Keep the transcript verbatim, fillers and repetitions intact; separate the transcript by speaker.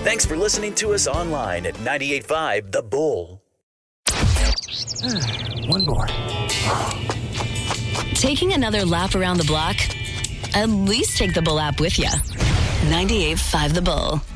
Speaker 1: Thanks for listening to us online at ninety-eight point five The Bull.
Speaker 2: One more.
Speaker 3: Taking another lap around the block? At least take the Bull app with you. ninety-eight point five The Bull.